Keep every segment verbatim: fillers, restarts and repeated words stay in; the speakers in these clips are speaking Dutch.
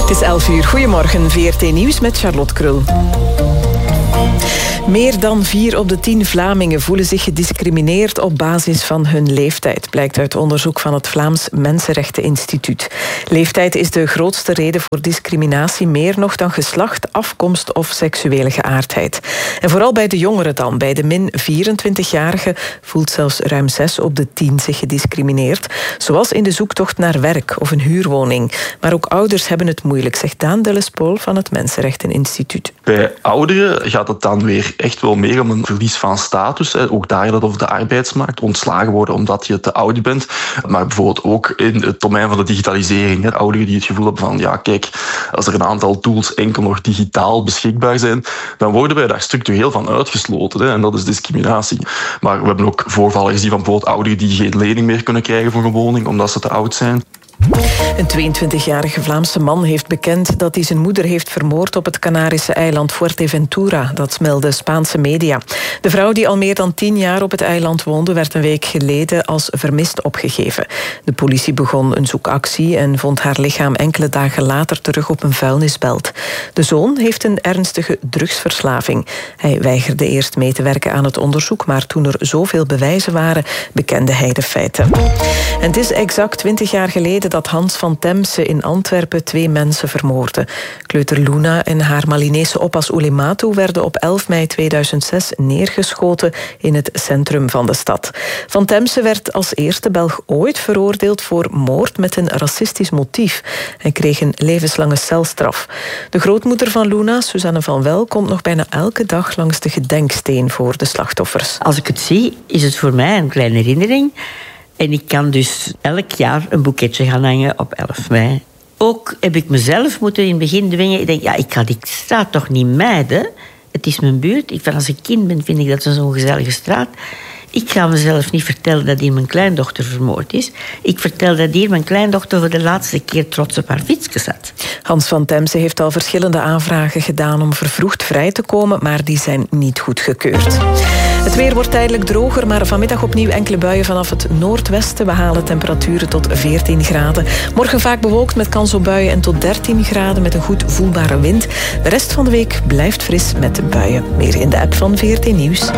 Het is elf uur. Goedemorgen, V R T Nieuws met Charlotte Krul. Meer dan vier op de tien Vlamingen voelen zich gediscrimineerd op basis van hun leeftijd, blijkt uit onderzoek van het Vlaams Mensenrechteninstituut. Leeftijd is de grootste reden voor discriminatie, meer nog dan geslacht, afkomst of seksuele geaardheid. En vooral bij de jongeren dan, bij de min vierentwintigjarigen voelt zelfs ruim zes op de tien zich gediscrimineerd, zoals in de zoektocht naar werk of een huurwoning. Maar ook ouders hebben het moeilijk, zegt Daan Dellespool van het Mensenrechteninstituut. Bij ouderen gaat het dan weer echt wel meer om een verlies van status. Ook daar dat over de arbeidsmarkt, ontslagen worden omdat je te oud bent. Maar bijvoorbeeld ook in het domein van de digitalisering. Ouderen die het gevoel hebben van, ja kijk, als er een aantal tools enkel nog digitaal beschikbaar zijn, dan worden wij daar structureel van uitgesloten. En dat is discriminatie. Maar we hebben ook voorvallen gezien van bijvoorbeeld ouderen die geen lening meer kunnen krijgen voor een woning omdat ze te oud zijn. Een tweeëntwintigjarige Vlaamse man heeft bekend dat hij zijn moeder heeft vermoord op het Canarische eiland Fuerteventura. Dat meldden Spaanse media. De vrouw die al meer dan tien jaar op het eiland woonde, werd een week geleden als vermist opgegeven. De politie begon een zoekactie en vond haar lichaam enkele dagen later terug op een vuilnisbelt. De zoon heeft een ernstige drugsverslaving. Hij weigerde eerst mee te werken aan het onderzoek, maar toen er zoveel bewijzen waren, bekende hij de feiten. En het is exact twintig jaar geleden dat Hans van Temse in Antwerpen twee mensen vermoordde. Kleuter Luna en haar Malinese oppas Oulimatu werden op elf mei tweeduizend zes neergeschoten in het centrum van de stad. Van Temse werd als eerste Belg ooit veroordeeld voor moord met een racistisch motief. Hij kreeg een levenslange celstraf. De grootmoeder van Luna, Suzanne van Wel, komt nog bijna elke dag langs de gedenksteen voor de slachtoffers. Als ik het zie, is het voor mij een kleine herinnering. En ik kan dus elk jaar een boeketje gaan hangen op elf mei. Ook heb ik mezelf moeten in het begin dwingen. Ik denk, ja, ik ga die straat toch niet mijden. Het is mijn buurt. Ik, als ik kind ben, vind ik dat zo'n gezellige straat. Ik ga mezelf niet vertellen dat hier mijn kleindochter vermoord is. Ik vertel dat hier mijn kleindochter voor de laatste keer trots op haar fietsje zat. Hans van Temse heeft al verschillende aanvragen gedaan om vervroegd vrij te komen, maar die zijn niet goedgekeurd. Het weer wordt tijdelijk droger, maar vanmiddag opnieuw enkele buien vanaf het noordwesten. We halen temperaturen tot veertien graden. Morgen vaak bewolkt met kans op buien en tot dertien graden met een goed voelbare wind. De rest van de week blijft fris met buien. Meer in de app van V R T Nieuws.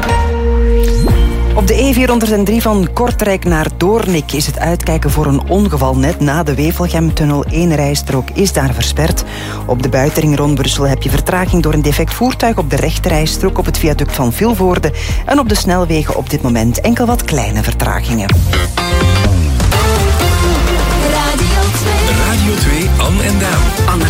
Op de E vierhonderddrie van Kortrijk naar Doornik is het uitkijken voor een ongeval net na de Wevelgemtunnel. Eén rijstrook is daar versperd. Op de buitenring rond Brussel heb je vertraging door een defect voertuig op de rechterrijstrook op het viaduct van Vilvoorde. En op de snelwegen op dit moment enkel wat kleine vertragingen. Radio twee, Anne en Daan.